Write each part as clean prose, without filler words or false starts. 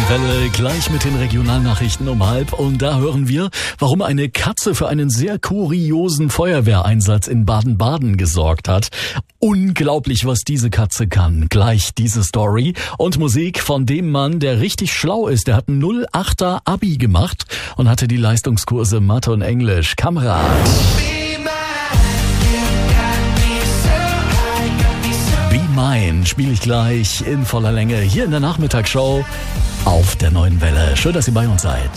Welle, gleich mit den Regionalnachrichten um 12:30. Und da hören wir, warum eine Katze für einen sehr kuriosen Feuerwehreinsatz in Baden-Baden gesorgt hat. Unglaublich, was diese Katze kann. Gleich diese Story und Musik von dem Mann, der richtig schlau ist. Der hat ein 08er Abi gemacht und hatte die Leistungskurse Mathe und Englisch. Kamerad. Mine spiele ich gleich in voller Länge hier in der Nachmittagsshow auf der Neuen Welle. Schön, dass ihr bei uns seid.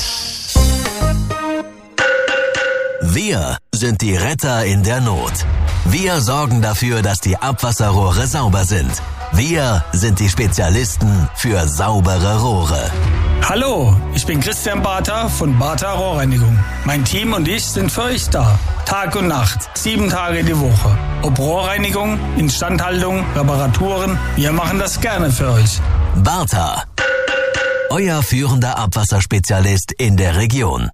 Wir sind die Retter in der Not. Wir sorgen dafür, dass die Abwasserrohre sauber sind. Wir sind die Spezialisten für saubere Rohre. Hallo, ich bin Christian Bartha von Bartha Rohrreinigung. Mein Team und ich sind für euch da. Tag und Nacht, 7 Tage die Woche. Ob Rohrreinigung, Instandhaltung, Reparaturen, wir machen das gerne für euch. Bartha, euer führender Abwasserspezialist in der Region.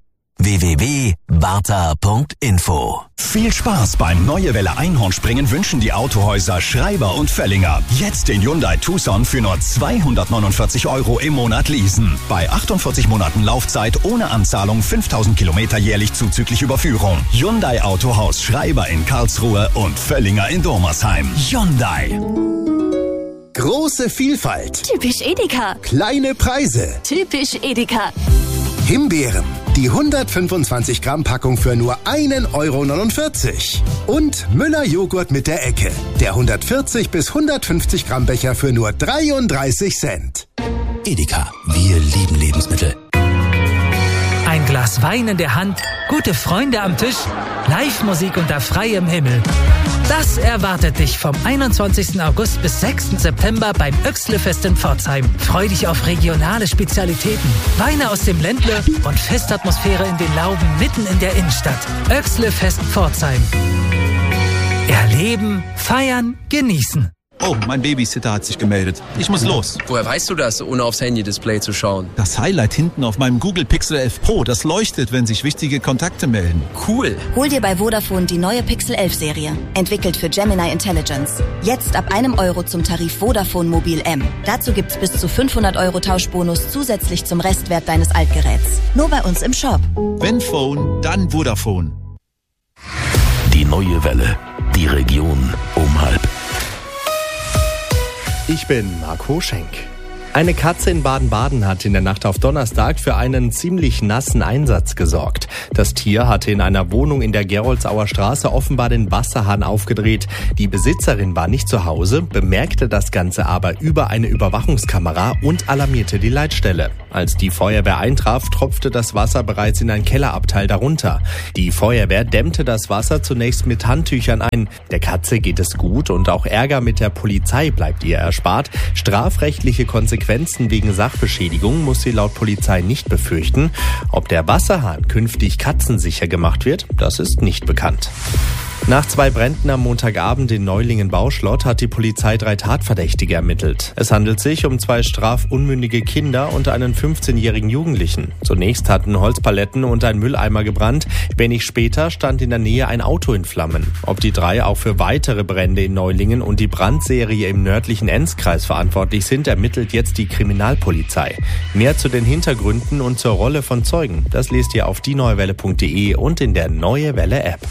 www.bartha.info. Viel Spaß beim Neue Welle Einhornspringen wünschen die Autohäuser Schreiber und Völlinger. Jetzt den Hyundai Tucson für nur 249 € im Monat leasen. Bei 48 Monaten Laufzeit ohne Anzahlung 5000 Kilometer jährlich zuzüglich Überführung. Hyundai Autohaus Schreiber in Karlsruhe und Völlinger in Dormersheim. Hyundai. Große Vielfalt. Typisch Edeka. Kleine Preise. Typisch Edeka. Himbeeren. Die 125 Gramm Packung für nur 1,49 €. Und Müller Joghurt mit der Ecke. Der 140 bis 150 Gramm Becher für nur 33 Cent. Edeka, wir lieben Lebensmittel. Ein Glas Wein in der Hand, gute Freunde am Tisch, Live-Musik unter freiem Himmel. Das erwartet dich vom 21. August bis 6. September beim Oechsle-Fest in Pforzheim. Freu dich auf regionale Spezialitäten, Weine aus dem Ländle und Festatmosphäre in den Lauben mitten in der Innenstadt. Oechsle-Fest Pforzheim. Erleben, feiern, genießen. Oh, mein Babysitter hat sich gemeldet. Ich muss los. Woher weißt du das, ohne aufs Handy-Display zu schauen? Das Highlight hinten auf meinem Google Pixel 11 Pro, das leuchtet, wenn sich wichtige Kontakte melden. Cool. Hol dir bei Vodafone die neue Pixel 11 Serie. Entwickelt für Gemini Intelligence. Jetzt ab €1 zum Tarif Vodafone Mobil M. Dazu gibt's bis zu 500 € Tauschbonus zusätzlich zum Restwert deines Altgeräts. Nur bei uns im Shop. Wenn Phone, dann Vodafone. Die Neue Welle. Die Region um 12:30. Ich bin Marco Schenk. Eine Katze in Baden-Baden hat in der Nacht auf Donnerstag für einen ziemlich nassen Einsatz gesorgt. Das Tier hatte in einer Wohnung in der Geroldsauer Straße offenbar den Wasserhahn aufgedreht. Die Besitzerin war nicht zu Hause, bemerkte das Ganze aber über eine Überwachungskamera und alarmierte die Leitstelle. Als die Feuerwehr eintraf, tropfte das Wasser bereits in ein Kellerabteil darunter. Die Feuerwehr dämmte das Wasser zunächst mit Handtüchern ein. Der Katze geht es gut und auch Ärger mit der Polizei bleibt ihr erspart. Strafrechtliche Konsequenzen wegen Sachbeschädigung muss sie laut Polizei nicht befürchten. Ob der Wasserhahn künftig katzensicher gemacht wird, das ist nicht bekannt. Nach 2 Bränden am Montagabend in Neulingen-Bauschlott hat die Polizei 3 Tatverdächtige ermittelt. Es handelt sich um 2 strafunmündige Kinder und einen 15-jährigen Jugendlichen. Zunächst hatten Holzpaletten und ein Mülleimer gebrannt. Wenig später stand in der Nähe ein Auto in Flammen. Ob die 3 auch für weitere Brände in Neulingen und die Brandserie im nördlichen Enzkreis verantwortlich sind, ermittelt jetzt die Kriminalpolizei. Mehr zu den Hintergründen und zur Rolle von Zeugen, das lest ihr auf dieneuewelle.de und in der Neue Welle App.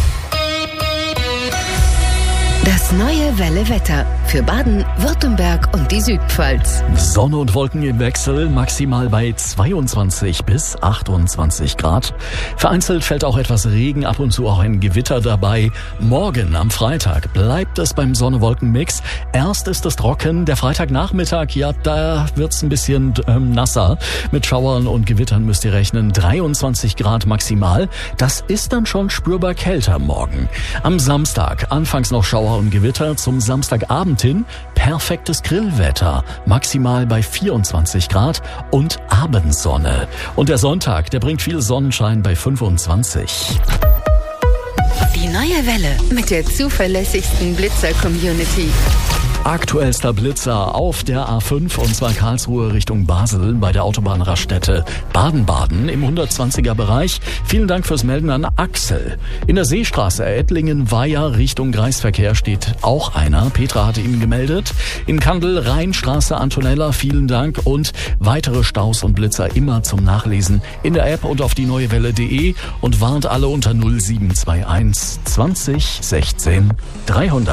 Das Neue Welle Wetter für Baden, Württemberg und die Südpfalz. Sonne und Wolken im Wechsel, maximal bei 22 bis 28 Grad. Vereinzelt fällt auch etwas Regen, ab und zu auch ein Gewitter dabei. Morgen am Freitag bleibt es beim Sonne-Wolken-Mix. Erst ist es trocken, der Freitagnachmittag, ja, da wird's ein bisschen nasser. Mit Schauern und Gewittern müsst ihr rechnen, 23 Grad maximal. Das ist dann schon spürbar kälter morgen. Am Samstag anfangs noch Schauer und Gewitter, zum Samstagabend hin perfektes Grillwetter, maximal bei 24 Grad und Abendsonne. Und der Sonntag, der bringt viel Sonnenschein bei 25. Die Neue Welle mit der zuverlässigsten Blitzer-Community. Aktuellster Blitzer auf der A5 und zwar Karlsruhe Richtung Basel bei der Autobahnraststätte Baden-Baden im 120er Bereich. Vielen Dank fürs Melden an Axel. In der Seestraße Ettlingen-Weiher Richtung Kreisverkehr steht auch einer. Petra hatte ihn gemeldet. In Kandel Rheinstraße Antonella, vielen Dank und weitere Staus und Blitzer immer zum Nachlesen in der App und auf die neuewelle.de und warnt alle unter 0721 20 16 300.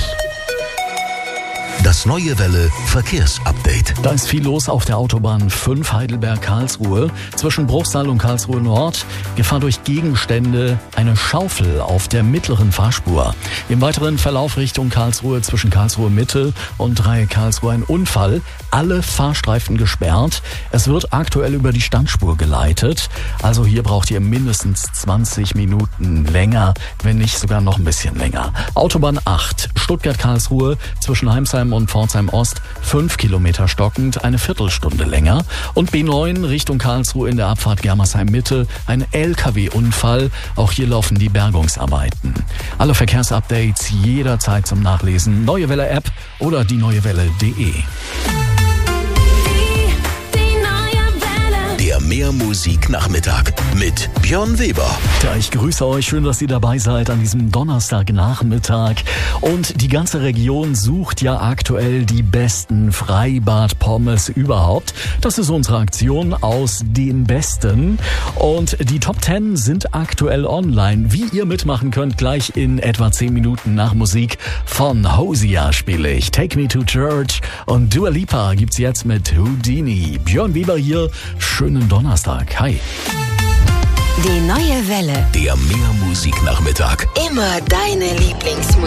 Das Neue Welle Verkehrsupdate. Da ist viel los auf der Autobahn 5 Heidelberg-Karlsruhe. Zwischen Bruchsal und Karlsruhe Nord. Gefahr durch Gegenstände, eine Schaufel auf der mittleren Fahrspur. Im weiteren Verlauf Richtung Karlsruhe zwischen Karlsruhe Mitte und Dreieck Karlsruhe ein Unfall. Alle Fahrstreifen gesperrt. Es wird aktuell über die Standspur geleitet. Also hier braucht ihr mindestens 20 Minuten länger, wenn nicht sogar noch ein bisschen länger. Autobahn 8 Stuttgart-Karlsruhe zwischen Heimsheim und Pforzheim Ost 5 Kilometer stockend, eine Viertelstunde länger. Und B9 Richtung Karlsruhe in der Abfahrt Germersheim Mitte, ein LKW-Unfall. Auch hier laufen die Bergungsarbeiten. Alle Verkehrsupdates jederzeit zum Nachlesen. Neue Welle App oder die neuewelle.de. Der Mehrmusik-Nachmittag mit Björn Weber. Ja, ich grüße euch. Schön, dass ihr dabei seid an diesem Donnerstagnachmittag. Und die ganze Region sucht ja aktuell die besten Freibad-Pommes überhaupt. Das ist unsere Aktion aus den Besten. Und die Top 10 sind aktuell online. Wie ihr mitmachen könnt, gleich in etwa 10 Minuten nach Musik von Hosea spiele ich. Take Me to Church und Dua Lipa gibt's jetzt mit Houdini. Björn Weber hier. Schönen Donnerstag. Hi. Die neue Welle. Der Mehrmusik-Nachmittag. Immer deine Lieblingsmusik.